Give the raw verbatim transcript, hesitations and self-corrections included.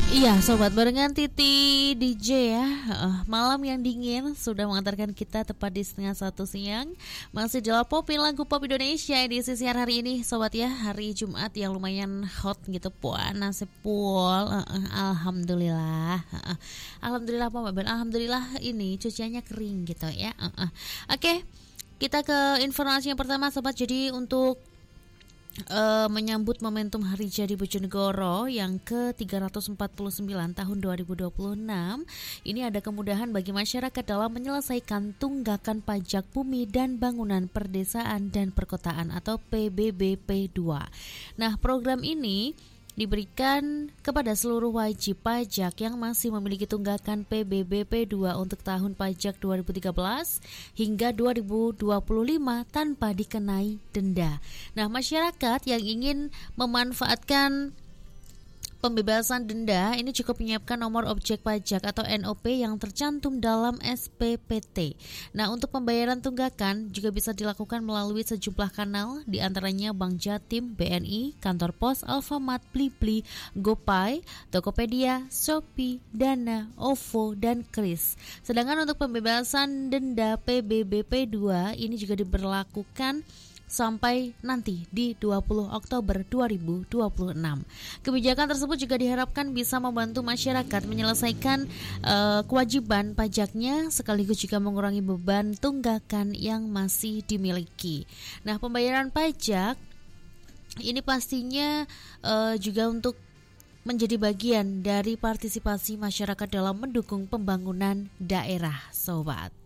Iya sobat, barengan Titi D J ya. uh, Malam yang dingin sudah mengantarkan kita tepat di setengah satu siang. Masih dalam popin lagu pop Indonesia di sisi hari ini sobat ya. Hari Jumat yang lumayan hot gitu, panas sepul. uh, uh, Alhamdulillah. uh, uh. Alhamdulillah apa Mbak? Alhamdulillah ini cuciannya kering gitu ya. uh, uh. Oke, kita ke informasi yang pertama sobat. Jadi untuk Uh, menyambut momentum Hari Jadi Bojonegoro yang ke tiga ratus empat puluh sembilan tahun dua ribu dua puluh enam, ini ada kemudahan bagi masyarakat dalam menyelesaikan tunggakan pajak bumi dan bangunan perdesaan dan perkotaan atau P B B P dua. Nah, program ini diberikan kepada seluruh wajib pajak yang masih memiliki tunggakan P B B P dua untuk tahun pajak dua ribu tiga belas hingga dua ribu dua puluh lima tanpa dikenai denda. Nah, masyarakat yang ingin memanfaatkan pembebasan denda ini cukup menyiapkan nomor objek pajak atau N O P yang tercantum dalam S P P T. Nah, untuk pembayaran tunggakan juga bisa dilakukan melalui sejumlah kanal, diantaranya Bank Jatim, B N I, Kantor Pos, Alfamart, Blibli, GoPay, Tokopedia, Shopee, Dana, OVO, dan Kris. Sedangkan untuk pembebasan denda P B B P dua ini juga diberlakukan sampai nanti di dua puluh Oktober dua ribu dua puluh enam. Kebijakan tersebut juga diharapkan bisa membantu masyarakat menyelesaikan uh, kewajiban pajaknya sekaligus juga mengurangi beban tunggakan yang masih dimiliki. Nah, pembayaran pajak ini pastinya uh, juga untuk menjadi bagian dari partisipasi masyarakat dalam mendukung pembangunan daerah, sobat.